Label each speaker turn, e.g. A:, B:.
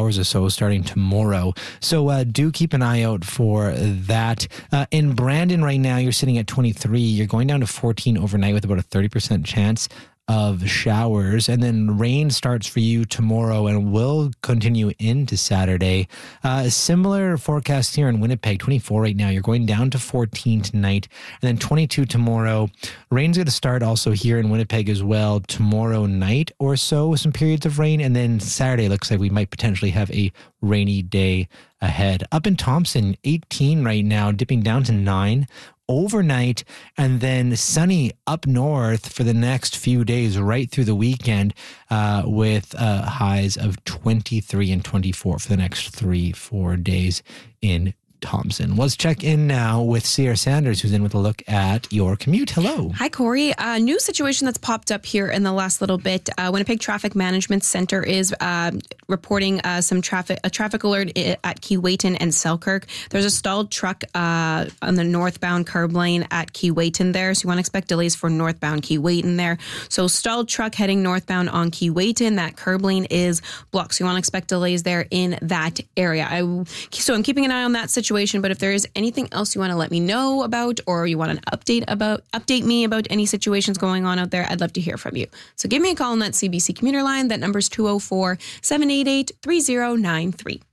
A: showers or so starting tomorrow. So do keep an eye out for that. In Brandon right now, you're sitting at 23. You're going down to 14 overnight with about a 30% chance of showers, and then rain starts for you tomorrow and will continue into Saturday. Similar forecast here in Winnipeg, 24 right now. You're going down to 14 tonight, and then 22 tomorrow. Rain's going to start also here in Winnipeg as well tomorrow night or so with some periods of rain, and then Saturday looks like we might potentially have a rainy day ahead. Up in Thompson, 18 right now, dipping down to 9 overnight, and then sunny up north for the next few days right through the weekend with highs of 23 and 24 for the next 3-4 days in Thompson. Let's check in now with Sierra Sanders, who's in with a look at your commute. Hello.
B: Hi, Corey. A new situation that's popped up here in the last little bit. Winnipeg Traffic Management Center is reporting a traffic alert at Keewatin and Selkirk. There's a stalled truck on the northbound curb lane at Keewatin there, so you want to expect delays for northbound Keewatin there. So stalled truck heading northbound on Keewatin, that curb lane is blocked, so you want to expect delays there in that area. So I'm keeping an eye on that situation. But if there is anything else you want to let me know about, or you want an update me about any situations going on out there, I'd love to hear from you. So give me a call on that CBC commuter line. That number's 204-788-3093.